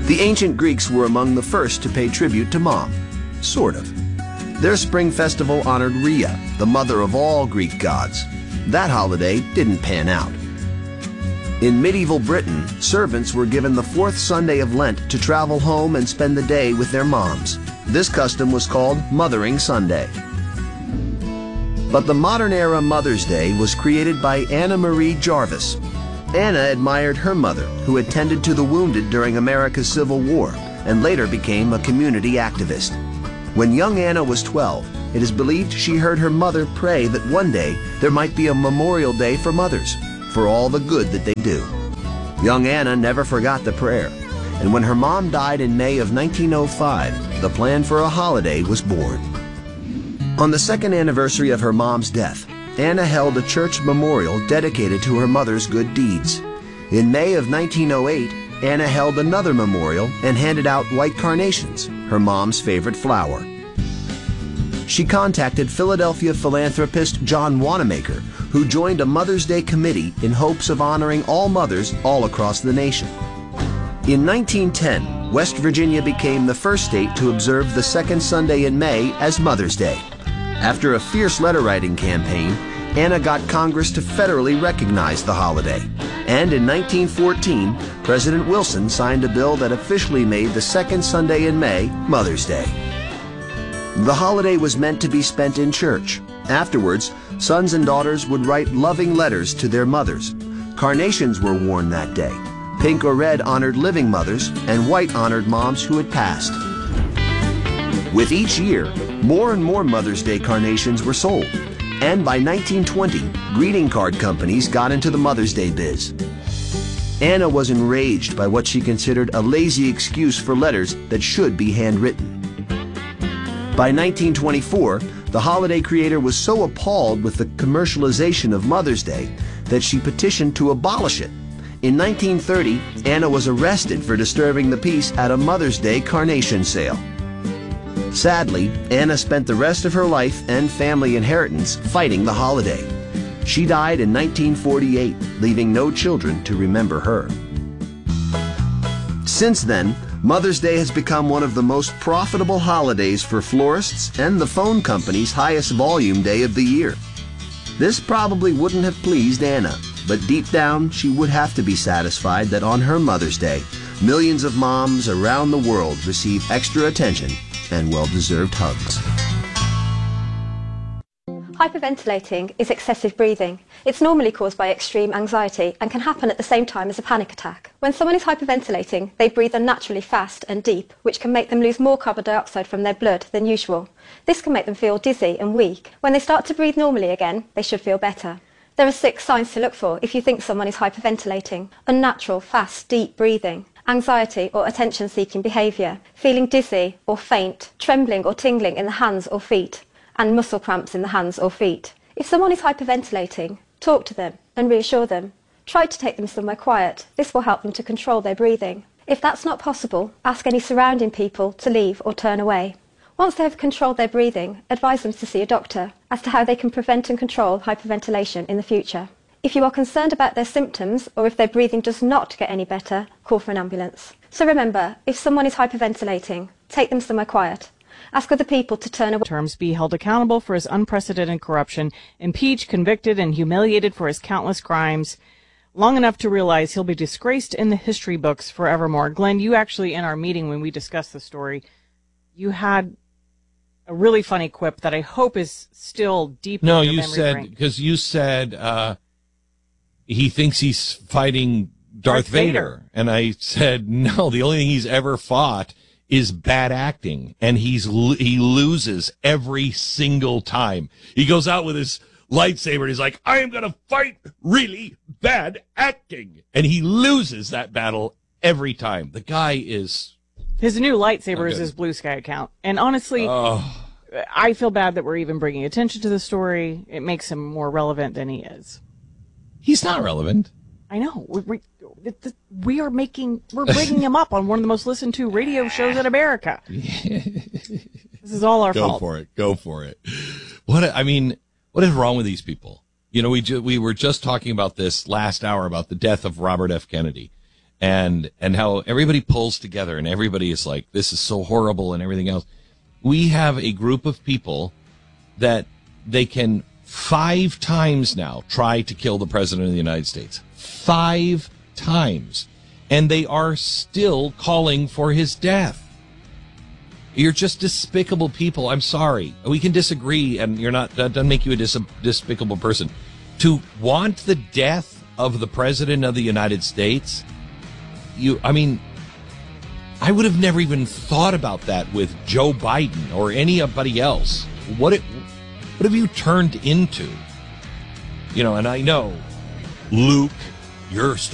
The ancient Greeks were among the first to pay tribute to Mom. Sort of. Their spring festival honored Rhea, the mother of all Greek gods. That holiday didn't pan out. In medieval Britain, servants were given the fourth Sunday of Lent to travel home and spend the day with their moms. This custom was called Mothering Sunday. But the modern-era Mother's Day was created by Anna Marie Jarvis. Anna admired her mother, who had tended to the wounded during America's Civil War and later became a community activist. When young Anna was 12, it is believed she heard her mother pray that one day there might be a Memorial Day for mothers, for all the good that they do. Young Anna never forgot the prayer, and when her mom died in May of 1905, the plan for a holiday was born. On the second anniversary of her mom's death, Anna held a church memorial dedicated to her mother's good deeds. In May of 1908, Anna held another memorial and handed out white carnations, her mom's favorite flower. She contacted Philadelphia philanthropist John Wanamaker, who joined a Mother's Day committee in hopes of honoring all mothers all across the nation. In 1910, West Virginia became the first state to observe the second Sunday in May as Mother's Day. After a fierce letter-writing campaign, Anna got Congress to federally recognize the holiday. And in 1914, President Wilson signed a bill that officially made the second Sunday in May Mother's Day. The holiday was meant to be spent in church. Afterwards, sons and daughters would write loving letters to their mothers. Carnations were worn that day. Pink or red honored living mothers, and white honored moms who had passed. With each year, more and more Mother's Day carnations were sold. And by 1920, greeting card companies got into the Mother's Day biz. Anna was enraged by what she considered a lazy excuse for letters that should be handwritten. By 1924, the holiday creator was so appalled with the commercialization of Mother's Day that she petitioned to abolish it. In 1930, Anna was arrested for disturbing the peace at a Mother's Day carnation sale. Sadly, Anna spent the rest of her life and family inheritance fighting the holiday. She died in 1948, leaving no children to remember her. Since then, Mother's Day has become one of the most profitable holidays for florists and the phone company's highest volume day of the year. This probably wouldn't have pleased Anna, but deep down she would have to be satisfied that on her Mother's Day, millions of moms around the world receive extra attention and well-deserved hugs. Hyperventilating is excessive breathing. It's normally caused by extreme anxiety and can happen at the same time as a panic attack. When someone is hyperventilating, they breathe unnaturally fast and deep, which can make them lose more carbon dioxide from their blood than usual. This can make them feel dizzy and weak. When they start to breathe normally again, they should feel better. There are 6 signs to look for if you think someone is hyperventilating. Unnatural, fast, deep breathing. Anxiety or attention-seeking behaviour, feeling dizzy or faint, trembling or tingling in the hands or feet, and muscle cramps in the hands or feet. If someone is hyperventilating, talk to them and reassure them. Try to take them somewhere quiet. This will help them to control their breathing. If that's not possible, ask any surrounding people to leave or turn away. Once they have controlled their breathing, advise them to see a doctor as to how they can prevent and control hyperventilation in the future. If you are concerned about their symptoms, or if their breathing does not get any better, call for an ambulance. So remember, if someone is hyperventilating, take them somewhere quiet. Ask other people to turn away. Terms be held accountable for his unprecedented corruption, impeached, convicted, and humiliated for his countless crimes, long enough to realize he'll be disgraced in the history books forevermore. Glenn, you actually, in our meeting when we discussed the story, you had a really funny quip that I hope is still deep in your memory. No, you said, because you said, he thinks he's fighting Darth Vader. And I said, no, the only thing he's ever fought is bad acting. And he loses every single time. He goes out with his lightsaber and he's like, I am going to fight really bad acting. And he loses that battle every time. The guy is... His new lightsaber is his Blue Sky account. And honestly, I feel bad that we're even bringing attention to the story. It makes him more relevant than he is. He's not relevant. I know. We're bringing him up on one of the most listened to radio shows in America. This is all our fault. Go for it. What is wrong with these people? You know, we were just talking about this last hour about the death of Robert F. Kennedy. and how everybody pulls together and everybody is like, this is so horrible and everything else. We have a group of people that they can 5 times now try to kill the president of the United States. 5 times. And they are still calling for his death. You're just despicable people. I'm sorry. We can disagree, and that doesn't make you a despicable person. To want the death of the president of the United States, I would have never even thought about that with Joe Biden or anybody else. What have you turned into? And I know, Luke, you're